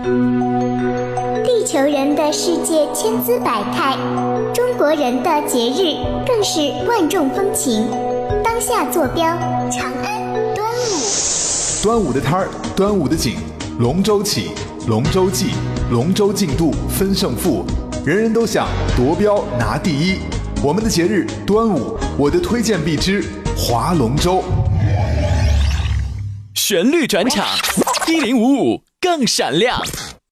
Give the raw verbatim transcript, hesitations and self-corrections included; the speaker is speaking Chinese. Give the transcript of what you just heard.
地球人的世界千姿百态，中国人的节日更是万众风情。当下坐标长安端午， 端午的摊儿，端午的景，龙舟起，龙舟祭，龙舟竞渡分胜负，人人都想夺标拿第一。我们的节日端午，我的推荐必知划龙舟。 旋律转场，一零五五更闪亮。